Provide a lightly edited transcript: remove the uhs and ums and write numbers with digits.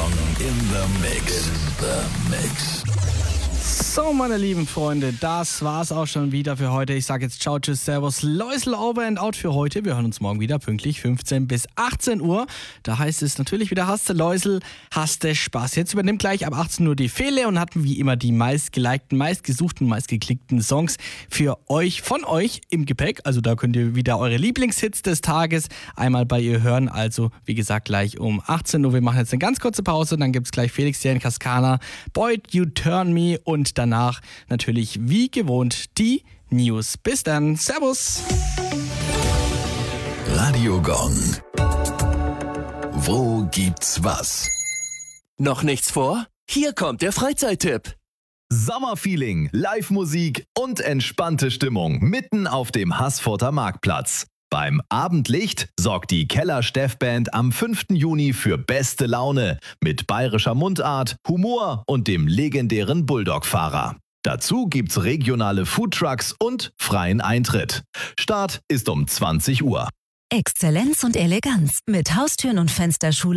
Gong in the Mix. So, meine lieben Freunde, das war's auch schon wieder für heute. Ich sage jetzt ciao, tschüss, servus, Läusel, over and out für heute. Wir hören uns morgen wieder pünktlich 15 bis 18 Uhr. Da heißt es natürlich wieder, hast du Läusel, hast du Spaß. Jetzt übernimmt gleich ab 18 Uhr die Fele und hatten wie immer die meistgelikten, meistgesuchten, meistgeklickten Songs für euch, von euch im Gepäck. Also da könnt ihr wieder eure Lieblingshits des Tages einmal bei ihr hören. Also wie gesagt, gleich um 18 Uhr. Wir machen jetzt eine ganz kurze Pause, dann gibt's gleich Felix Jan Cascana, Boyd, You Turn Me und danach natürlich wie gewohnt die News. Bis dann, servus! Radio Gong. Wo gibt's was? Noch nichts vor? Hier kommt der Freizeittipp. Sommerfeeling, Live-Musik und entspannte Stimmung mitten auf dem Haßfurter Marktplatz. Beim Abendlicht sorgt die Keller-Steff-Band am 5. Juni für beste Laune mit bayerischer Mundart, Humor und dem legendären Bulldog-Fahrer. Dazu gibt's regionale Foodtrucks und freien Eintritt. Start ist um 20 Uhr. Exzellenz und Eleganz mit Haustüren und Fensterschule